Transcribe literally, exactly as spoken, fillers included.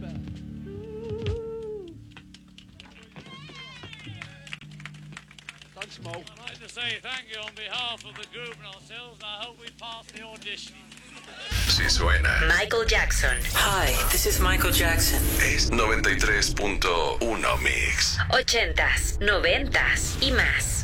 Thanks, Mo. I'd like to say thank you on behalf of the group and ourselves. I hope we pass the audition. Si suena Michael Jackson. Hi, this is Michael Jackson. es noventa y tres punto uno Mix. Ochentas, noventas y más.